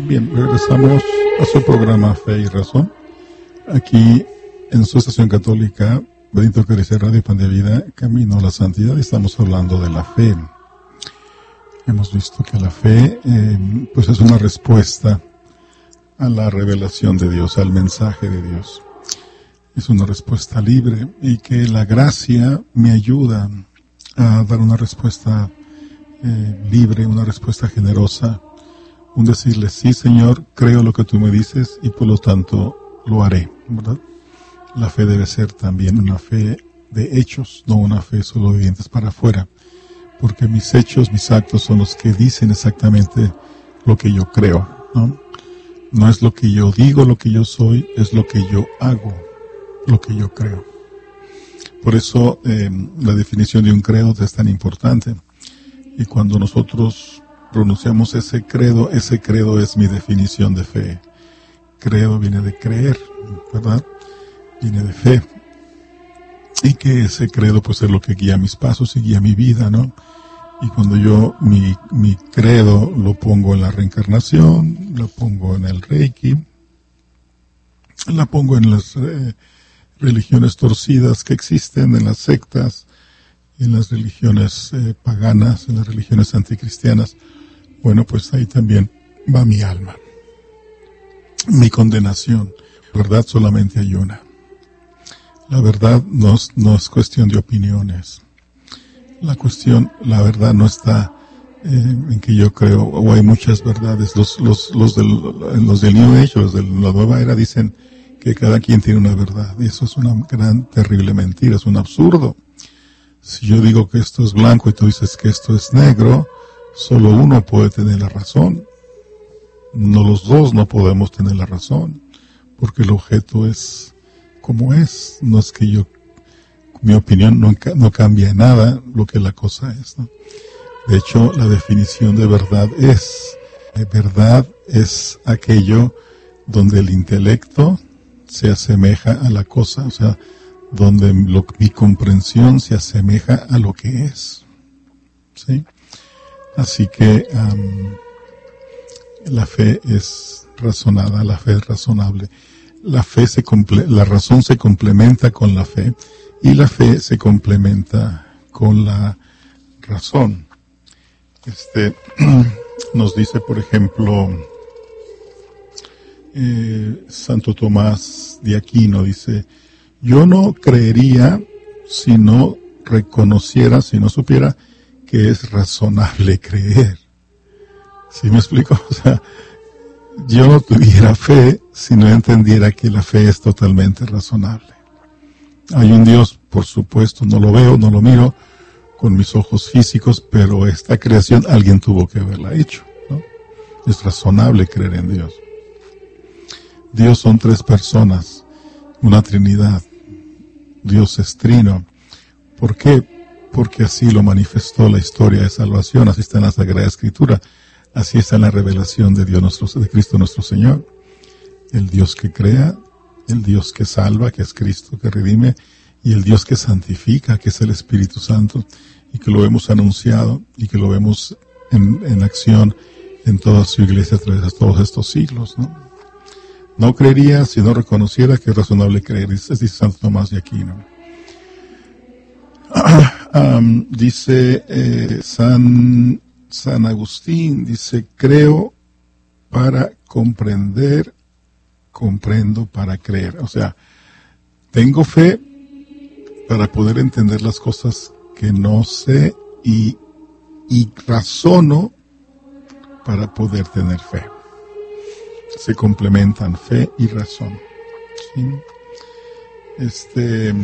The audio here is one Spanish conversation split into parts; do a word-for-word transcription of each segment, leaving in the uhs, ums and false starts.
Bien, regresamos a su programa Fe y Razón, aquí en su estación católica, Benito Carice Radio Pan de Vida, Camino a la Santidad. Estamos hablando de la fe. Hemos visto que la fe eh, pues es una respuesta a la revelación de Dios, al mensaje de Dios. Es una respuesta libre y que la gracia me ayuda a dar una respuesta eh, libre, una respuesta generosa. Un decirle, sí Señor, creo lo que tú me dices y por lo tanto lo haré, ¿verdad? La fe debe ser también una fe de hechos, no una fe solo de dientes para afuera, porque mis hechos, mis actos son los que dicen exactamente lo que yo creo, ¿no? No es lo que yo digo, lo que yo soy, es lo que yo hago, lo que yo creo. Por eso eh, la definición de un credo es tan importante. Y cuando nosotros pronunciamos ese credo, ese credo es mi definición de fe. Credo viene de creer, ¿verdad? Viene de fe. Y que ese credo pues es lo que guía mis pasos y guía mi vida, ¿no? Y cuando yo mi, mi credo lo pongo en la reencarnación, lo pongo en el Reiki, la pongo en las eh, religiones torcidas que existen, en las sectas, en las religiones eh, paganas, en las religiones anticristianas, bueno, pues ahí también va mi alma. Mi condenación. La verdad solamente hay una. La verdad no es, no es cuestión de opiniones. La cuestión, la verdad no está eh, en que yo creo, o hay muchas verdades. Los, los, los, del, los del New Age, los de la nueva era dicen que cada quien tiene una verdad. Y eso es una gran, terrible mentira, es un absurdo. Si yo digo que esto es blanco y tú dices que esto es negro, solo uno puede tener la razón. No, los dos no podemos tener la razón, porque el objeto es como es. No es que yo, mi opinión no, no cambia en nada lo que la cosa es, ¿no? De hecho, la definición de verdad es, eh, verdad es aquello donde el intelecto se asemeja a la cosa, o sea, donde lo, mi comprensión se asemeja a lo que es, ¿sí? Así que um, la fe es razonada, la fe es razonable. La fe se comple- la razón se complementa con la fe y la fe se complementa con la razón. Este nos dice, por ejemplo, eh, Santo Tomás de Aquino dice: yo no creería si no reconociera, si no supiera que es razonable creer. ¿Sí me explico? O sea, yo no tuviera fe si no entendiera que la fe es totalmente razonable. Hay un Dios, por supuesto, no lo veo, no lo miro con mis ojos físicos, pero esta creación alguien tuvo que haberla hecho, ¿no? Es razonable creer en Dios. Dios son tres personas, una Trinidad. Dios es trino. ¿Por qué? Porque así lo manifestó la historia de salvación, así está en la Sagrada Escritura, así está en la revelación de Dios nuestro, de Cristo nuestro Señor. El Dios que crea, el Dios que salva, que es Cristo, que redime, y el Dios que santifica, que es el Espíritu Santo, y que lo hemos anunciado, y que lo vemos en, en acción en toda su iglesia a través de todos estos siglos, ¿no? No creería si no reconociera que es razonable creer, dice, dice Santo Tomás de Aquino. Um, dice eh, San, San Agustín, dice, creo para comprender, comprendo para creer. O sea, tengo fe para poder entender las cosas que no sé y, y razono para poder tener fe. Se complementan fe y razón, ¿sí? Este,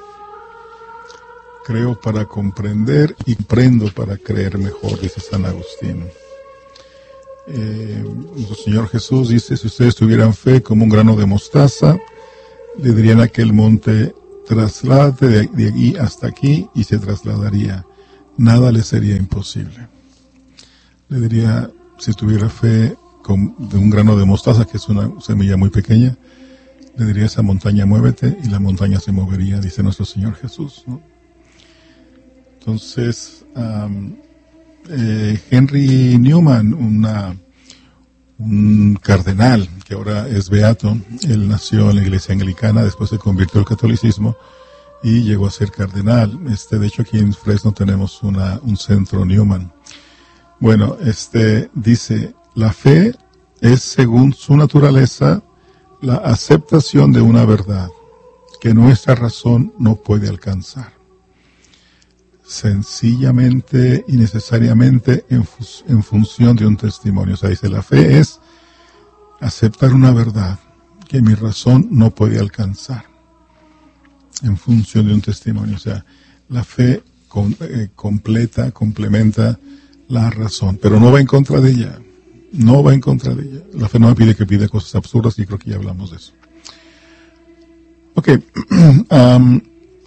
creo para comprender y comprendo para creer mejor, dice San Agustín. Eh, el Señor Jesús dice, si ustedes tuvieran fe como un grano de mostaza, le dirían a aquel monte, trasládate de, de aquí hasta aquí, y se trasladaría. Nada le sería imposible. Le diría, si tuviera fe de un grano de mostaza, que es una semilla muy pequeña, le diría a esa montaña, muévete, y la montaña se movería, dice nuestro Señor Jesús, ¿no? Entonces, um, eh, Henry Newman, una, un cardenal que ahora es beato. Él nació en la iglesia anglicana, después se convirtió al catolicismo y llegó a ser cardenal. Este, de hecho, aquí en Fresno tenemos una, un centro Newman. Bueno, este dice, la fe es, según su naturaleza, la aceptación de una verdad que nuestra razón no puede alcanzar, sencillamente y necesariamente en, fu- en función de un testimonio. O sea, dice, la fe es aceptar una verdad que mi razón no puede alcanzar, en función de un testimonio. O sea, la fe com- eh, completa, complementa la razón, pero no va en contra de ella, no va en contra de ella. La fe no me pide que pida cosas absurdas, y creo que ya hablamos de eso. Ok, um,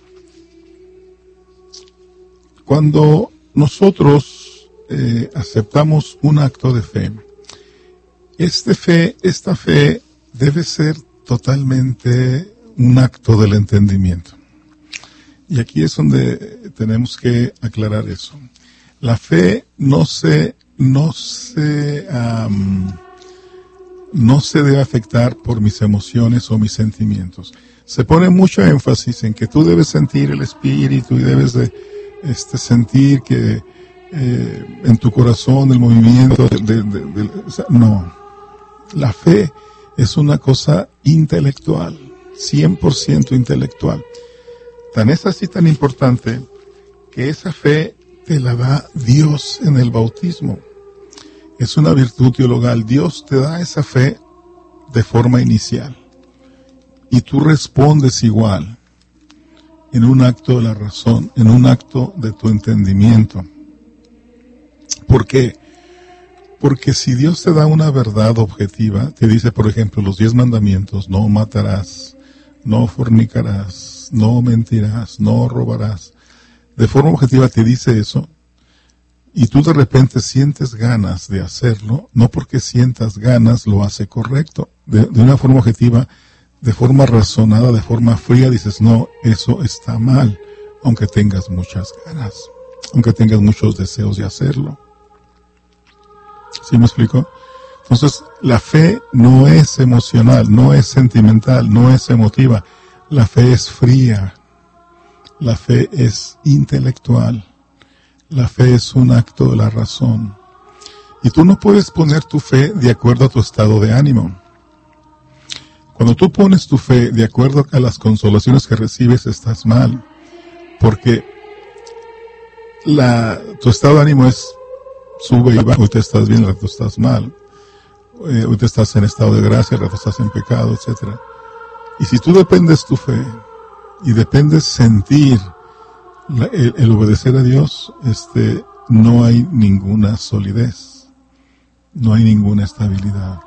cuando nosotros eh, aceptamos un acto de fe, este fe, esta fe debe ser totalmente un acto del entendimiento. Y aquí es donde tenemos que aclarar eso. La fe no se, no se, um, no se debe afectar por mis emociones o mis sentimientos. Se pone mucho énfasis en que tú debes sentir el Espíritu y debes de este, sentir que eh, en tu corazón el movimiento de, de, de, de, o sea, no. La fe es una cosa intelectual, cien por ciento intelectual. Tan es así, tan importante, que esa fe te la da Dios en el bautismo. Es una virtud teologal. Dios te da esa fe de forma inicial. Y tú respondes igual, en un acto de la razón, en un acto de tu entendimiento. ¿Por qué? Porque si Dios te da una verdad objetiva, te dice, por ejemplo, los diez mandamientos: no matarás, no fornicarás, no mentirás, no robarás. De forma objetiva te dice eso, y tú de repente sientes ganas de hacerlo, no porque sientas ganas lo hace correcto. De, de una forma objetiva, de forma razonada, de forma fría, dices, no, eso está mal, aunque tengas muchas ganas, aunque tengas muchos deseos de hacerlo. ¿Sí me explico? Entonces, la fe no es emocional, no es sentimental, no es emotiva. La fe es fría. La fe es intelectual. La fe es un acto de la razón. Y tú no puedes poner tu fe de acuerdo a tu estado de ánimo. Cuando tú pones tu fe de acuerdo a las consolaciones que recibes, estás mal. Porque la, tu estado de ánimo es sube y baja. Hoy te estás bien, al rato estás mal. Eh, hoy te estás en estado de gracia, al rato estás en pecado, etcétera. Y si tú dependes tu fe y dependes sentir la, el, el obedecer a Dios, este, no hay ninguna solidez, no hay ninguna estabilidad.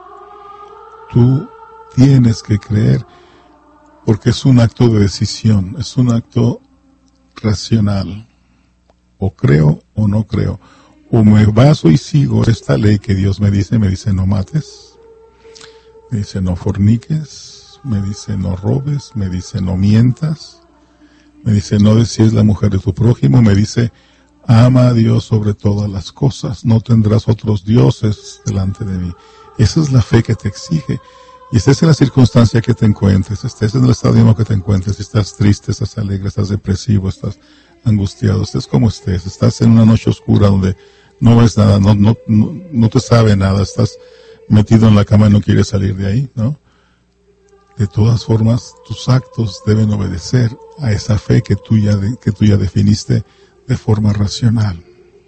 Tú tienes que creer, porque es un acto de decisión, es un acto racional. O creo o no creo. O me baso y sigo esta ley que Dios me dice, me dice no mates, me dice no forniques, me dice no robes, me dice no mientas, me dice no desees la mujer de tu prójimo, me dice ama a Dios sobre todas las cosas, no tendrás otros dioses delante de mí. Esa es la fe que te exige. Y estés en la circunstancia que te encuentres, estés en el estado de ánimo que te encuentres, si estás triste, estás alegre, estás depresivo, estás angustiado, estés como estés, estás en una noche oscura donde no ves nada, no, no, no, no te sabe nada, estás metido en la cama y no quieres salir de ahí, ¿no? De todas formas, tus actos deben obedecer a esa fe que tú ya, de, que tú ya definiste de forma racional.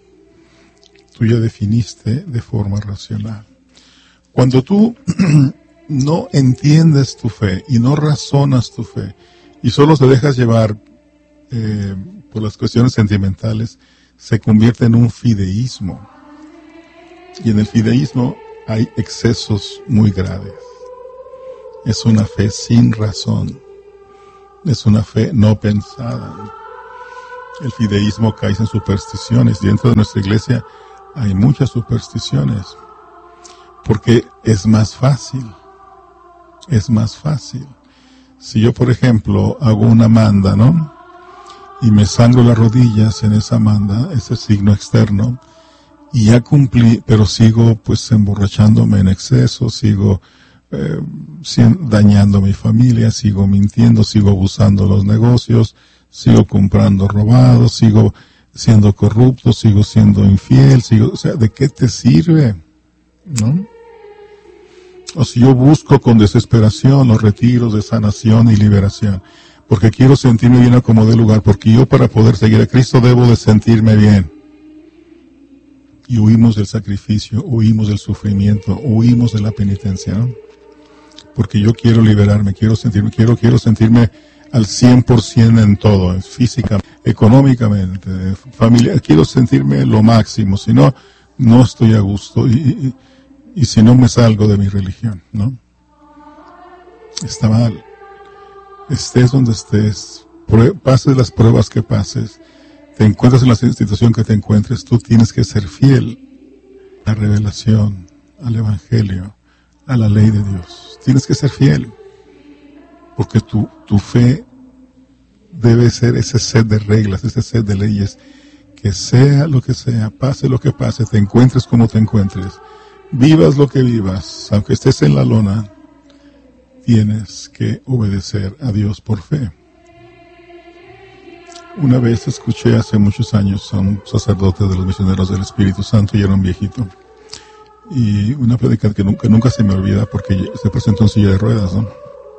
Tú ya definiste de forma racional. Cuando tú no entiendes tu fe y no razonas tu fe y solo te dejas llevar eh, por las cuestiones sentimentales, se convierte en un fideísmo. Y en el fideísmo hay excesos muy graves. Es una fe sin razón. Es una fe no pensada. El fideísmo cae en supersticiones. Y dentro de nuestra iglesia hay muchas supersticiones. Porque es más fácil. Es más fácil. Si yo, por ejemplo, hago una manda, ¿no? Y me sangro las rodillas en esa manda, ese signo externo, y ya cumplí, pero sigo pues emborrachándome en exceso, sigo eh, dañando a mi familia, sigo mintiendo, sigo abusando de los negocios, sigo comprando robado, sigo siendo corrupto, sigo siendo infiel, sigo, o sea, ¿de qué te sirve? ¿No? O si yo busco con desesperación los retiros de sanación y liberación, porque quiero sentirme bien a como dé lugar, porque yo para poder seguir a Cristo debo de sentirme bien. Y huimos del sacrificio, huimos del sufrimiento, huimos de la penitencia, ¿no? Porque yo quiero liberarme, quiero sentirme, quiero, quiero sentirme al cien por ciento en todo, físicamente, económicamente, familia, quiero sentirme lo máximo, si no, no estoy a gusto, y, y, y si no me salgo de mi religión, ¿no? Está mal. Estés donde estés, pases las pruebas que pases, te encuentres en la situación que te encuentres, tú tienes que ser fiel a la revelación, al Evangelio, a la ley de Dios. Tienes que ser fiel, porque tu, tu fe debe ser ese set de reglas, ese set de leyes, que sea lo que sea, pase lo que pase, te encuentres como te encuentres, vivas lo que vivas, aunque estés en la lona, tienes que obedecer a Dios por fe. Una vez escuché hace muchos años a un sacerdote de los misioneros del Espíritu Santo, y era un viejito, y una plática que nunca, nunca se me olvida porque se presentó en silla de ruedas, ¿no?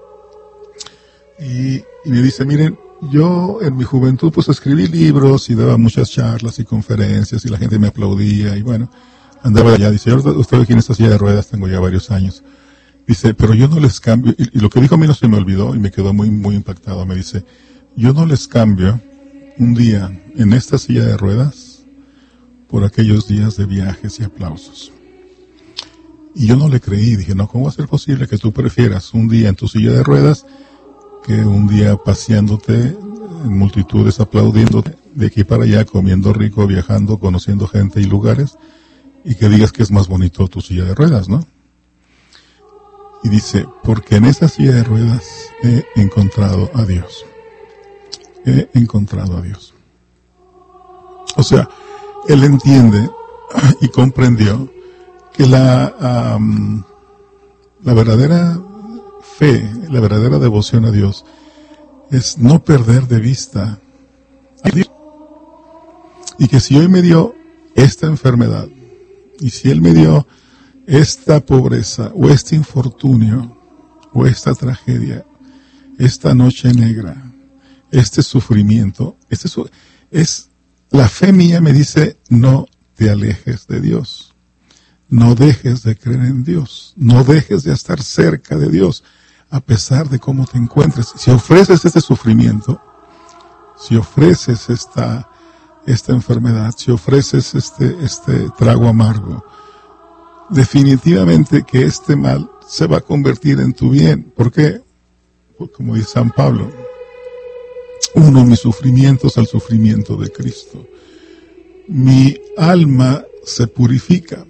Y, y me dice, miren, yo en mi juventud pues escribí libros y daba muchas charlas y conferencias y la gente me aplaudía y bueno, andaba allá. Dice, ahora estoy aquí en esta silla de ruedas, tengo ya varios años. Dice, pero yo no les cambio, y, y lo que dijo a mí no se me olvidó y me quedó muy, muy impactado. Me dice, yo no les cambio un día en esta silla de ruedas por aquellos días de viajes y aplausos. Y yo no le creí, dije, no, ¿cómo va a ser posible que tú prefieras un día en tu silla de ruedas que un día paseándote en multitudes, aplaudiéndote de aquí para allá, comiendo rico, viajando, conociendo gente y lugares, y que digas que es más bonito tu silla de ruedas, ¿no? Y dice, porque en esa silla de ruedas he encontrado a Dios. He encontrado a Dios. O sea, él entiende y comprendió que la, um, la verdadera fe, la verdadera devoción a Dios es no perder de vista a Dios. Y que si hoy me dio esta enfermedad, y si Él me dio esta pobreza, o este infortunio, o esta tragedia, esta noche negra, este sufrimiento, este su- es la fe mía me dice, no te alejes de Dios, no dejes de creer en Dios, no dejes de estar cerca de Dios, a pesar de cómo te encuentres. Si ofreces este sufrimiento, si ofreces esta, esta enfermedad, si ofreces este, este trago amargo, definitivamente que este mal se va a convertir en tu bien. ¿Por qué? Porque como dice San Pablo, uno mis sufrimientos al sufrimiento de Cristo. Mi alma se purifica.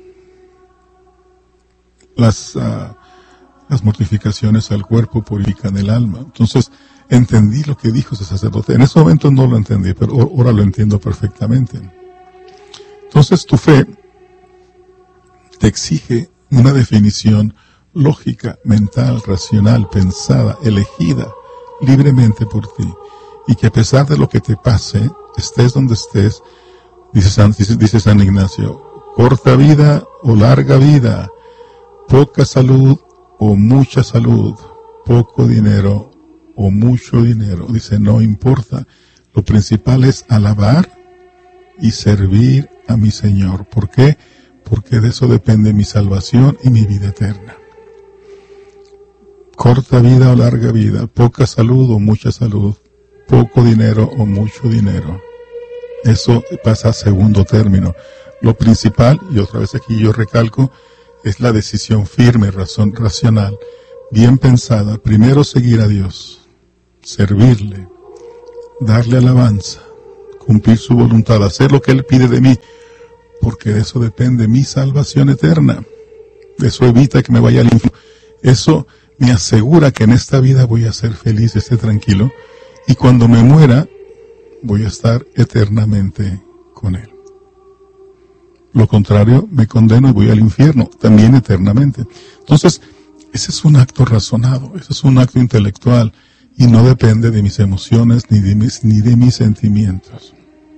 Las, uh, las mortificaciones al cuerpo purifican el alma. Entonces, entendí lo que dijo ese sacerdote. En ese momento no lo entendí, pero ahora lo entiendo perfectamente. Entonces, tu fe te exige una definición lógica, mental, racional, pensada, elegida libremente por ti. Y que a pesar de lo que te pase, estés donde estés, dice San, dice, dice San Ignacio, corta vida o larga vida, poca salud o mucha salud, poco dinero o mucho dinero. Dice, no importa. Lo principal es alabar y servir a mi Señor. ¿Por qué? Porque de eso depende mi salvación y mi vida eterna. Corta vida o larga vida, poca salud o mucha salud, poco dinero o mucho dinero. Eso pasa a segundo término. Lo principal, y otra vez aquí yo recalco, es la decisión firme, razón, racional, bien pensada. Primero seguir a Dios, servirle, darle alabanza, cumplir su voluntad, hacer lo que Él pide de mí, porque de eso depende mi salvación eterna. Eso evita que me vaya al infierno. Eso me asegura que en esta vida voy a ser feliz, esté tranquilo, y cuando me muera, voy a estar eternamente con Él. Lo contrario, me condeno y voy al infierno, también eternamente. Entonces, ese es un acto razonado, ese es un acto intelectual, y no depende de mis emociones ni de mis, ni de mis sentimientos.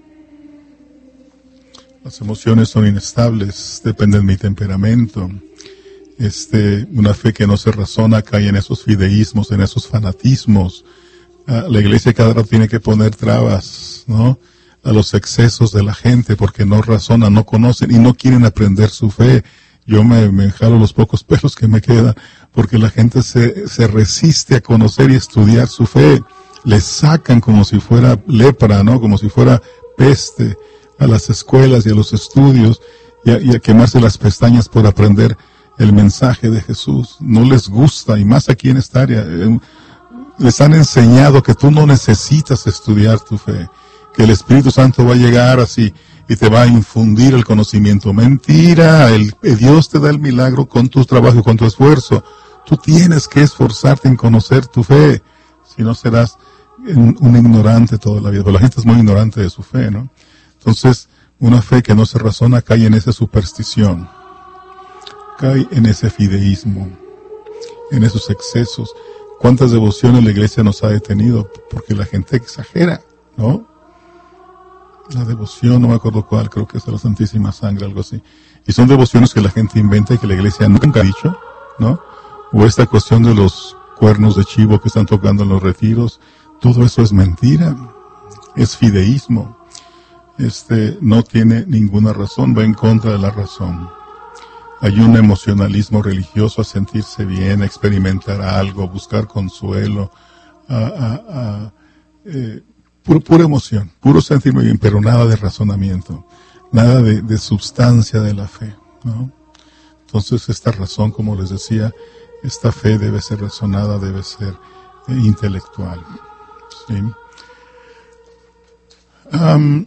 Las emociones son inestables, dependen de mi temperamento. Este, una fe que no se razona cae en esos fideísmos, en esos fanatismos. Ah, la iglesia cada rato tiene que poner trabas, ¿no?, a los excesos de la gente, porque no razonan, no conocen y no quieren aprender su fe. Yo me, me jalo los pocos pelos que me quedan, porque la gente se, se resiste a conocer y estudiar su fe. Le sacan como si fuera lepra, ¿no?, como si fuera peste a las escuelas y a los estudios, y a, y a quemarse las pestañas por aprender el mensaje de Jesús. No les gusta, y más aquí en esta área. Eh, les han enseñado que tú no necesitas estudiar tu fe, que el Espíritu Santo va a llegar así y te va a infundir el conocimiento. Mentira, el, el Dios te da el milagro con tu trabajo, con tu esfuerzo. Tú tienes que esforzarte en conocer tu fe, si no serás un, un ignorante toda la vida. Pero la gente es muy ignorante de su fe, ¿no? Entonces, una fe que no se razona cae en esa superstición, cae en ese fideísmo, en esos excesos. ¿Cuántas devociones la iglesia nos ha detenido? Porque la gente exagera, ¿no? La devoción, no me acuerdo cuál, creo que es a la Santísima Sangre, algo así. Y son devociones que la gente inventa y que la iglesia nunca ha dicho, ¿no? O esta cuestión de los cuernos de chivo que están tocando en los retiros, todo eso es mentira, es fideísmo. Este, no tiene ninguna razón, va en contra de la razón. Hay un emocionalismo religioso a sentirse bien, a experimentar algo, buscar consuelo, a, a, a eh, Pura, pura emoción, puro sentirme bien, pero nada de razonamiento, nada de, de sustancia de la fe, ¿no? Entonces esta razón, como les decía, esta fe debe ser razonada, debe ser eh, intelectual, ¿sí? Um,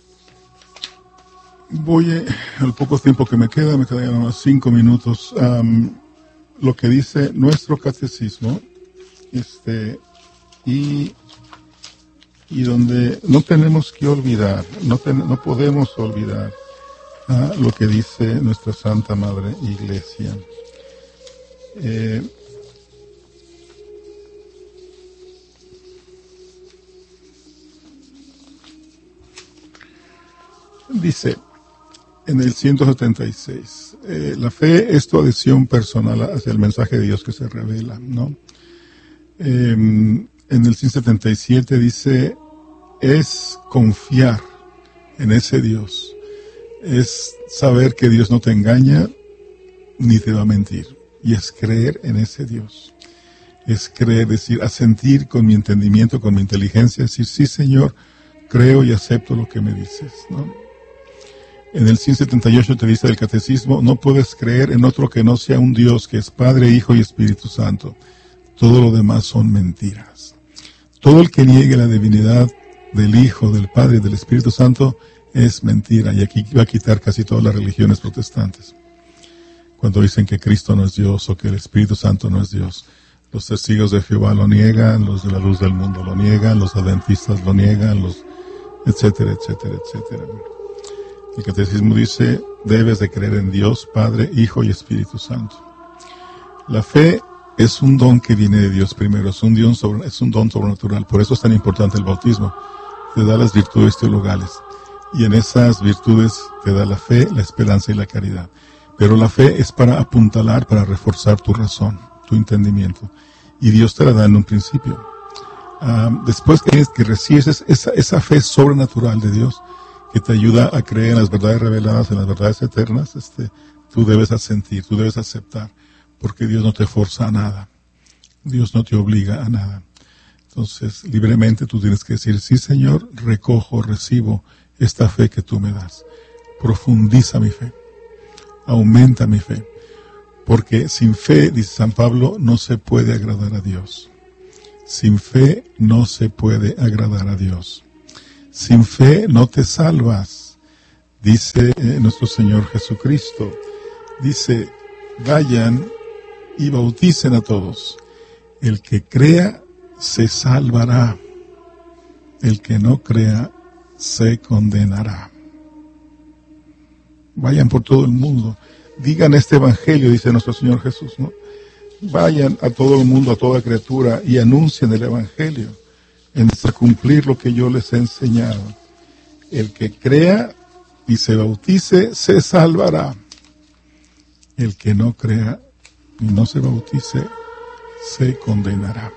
voy a, al poco tiempo que me queda, me quedan unos cinco minutos, um, lo que dice nuestro catecismo, este, y... y donde no tenemos que olvidar, no, ten, no podemos olvidar ah, lo que dice nuestra Santa Madre Iglesia. Eh, dice en el ciento setenta y seis, eh, la fe es tu adhesión personal hacia el mensaje de Dios que se revela, ¿no? Eh, En el ciento setenta y siete dice, es confiar en ese Dios, es saber que Dios no te engaña ni te va a mentir, y es creer en ese Dios, es creer, decir, asentir con mi entendimiento, con mi inteligencia, decir, sí Señor, creo y acepto lo que me dices, ¿no? En el ciento setenta y ocho te dice el Catecismo, no puedes creer en otro que no sea un Dios, que es Padre, Hijo y Espíritu Santo, todo lo demás son mentiras. Todo el que niegue la divinidad del Hijo, del Padre y del Espíritu Santo es mentira. Y aquí va a quitar casi todas las religiones protestantes. Cuando dicen que Cristo no es Dios o que el Espíritu Santo no es Dios. Los testigos de Jehová lo niegan, los de la luz del mundo lo niegan, los adventistas lo niegan, los etcétera, etcétera, etcétera. El Catecismo dice, debes de creer en Dios, Padre, Hijo y Espíritu Santo. La fe es un don que viene de Dios primero, es un don, sobre, es un don sobrenatural, por eso es tan importante el bautismo, te da las virtudes teologales, y en esas virtudes te da la fe, la esperanza y la caridad, pero la fe es para apuntalar, para reforzar tu razón, tu entendimiento, y Dios te la da en un principio. Um, después que, que recibes esa, esa fe sobrenatural de Dios, que te ayuda a creer en las verdades reveladas, en las verdades eternas, este, tú debes asentir, tú debes aceptar, porque Dios no te forza a nada, Dios no te obliga a nada. Entonces, libremente tú tienes que decir, sí Señor, recojo, recibo esta fe que tú me das. Profundiza mi fe, aumenta mi fe, porque sin fe, dice San Pablo, no se puede agradar a Dios. Sin fe no se puede agradar a Dios. Sin fe no te salvas, dice eh, nuestro Señor Jesucristo. Dice, vayan y bauticen a todos. El que crea se salvará. El que no crea se condenará. Vayan por todo el mundo. Digan este evangelio, dice nuestro Señor Jesús, ¿no? Vayan a todo el mundo, a toda criatura, y anuncien el evangelio, en cumplir lo que yo les he enseñado. El que crea y se bautice, se salvará. El que no crea y no se bautice, se condenará.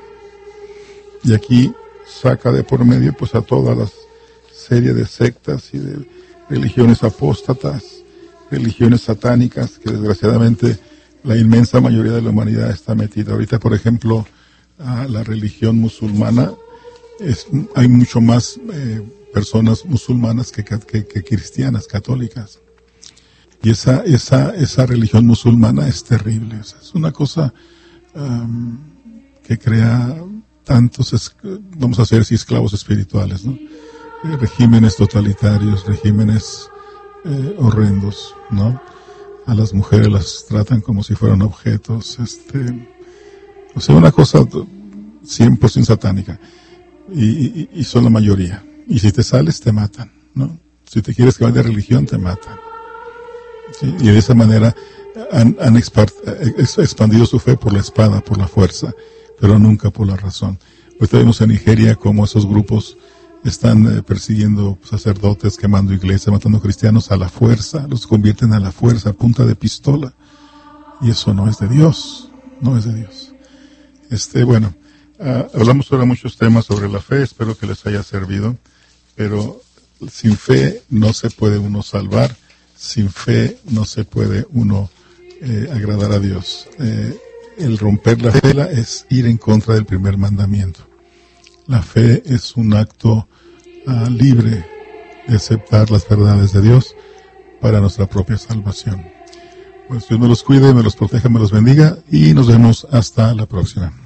Y aquí saca de por medio pues a todas las serie de sectas y de religiones apóstatas, religiones satánicas, que desgraciadamente la inmensa mayoría de la humanidad está metida. Ahorita, por ejemplo, a la religión musulmana, es, hay mucho más eh, personas musulmanas que, que, que cristianas, católicas. Y esa, esa, esa religión musulmana es terrible. O sea, es una cosa um, que crea tantos, vamos a decir, esclavos espirituales, ¿no? Eh, regímenes totalitarios, regímenes eh, horrendos, ¿no? A las mujeres las tratan como si fueran objetos, este, o sea, una cosa cien por ciento satánica, y, y, y son la mayoría. Y si te sales, te matan, ¿no? Si te quieres cambiar de religión, te matan. ¿Sí? Y de esa manera han, han expandido su fe por la espada, por la fuerza, pero nunca por la razón. Ahorita vemos en Nigeria cómo esos grupos están eh, persiguiendo sacerdotes, quemando iglesias, matando cristianos a la fuerza, los convierten a la fuerza, a punta de pistola. Y eso no es de Dios, no es de Dios. Este, bueno, uh, hablamos sobre muchos temas sobre la fe, espero que les haya servido, pero sin fe no se puede uno salvar, sin fe no se puede uno eh, agradar a Dios. Eh, el romper la fe es ir en contra del primer mandamiento. La fe es un acto uh, libre de aceptar las verdades de Dios para nuestra propia salvación. Pues Dios me los cuide, me los proteja, me los bendiga y nos vemos hasta la próxima.